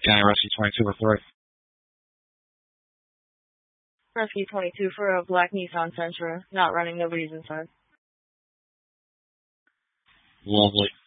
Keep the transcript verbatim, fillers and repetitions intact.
County Rescue twenty-two or three. Rescue twenty-two for a black Nissan Sentra, not running, nobody's inside. Lovely.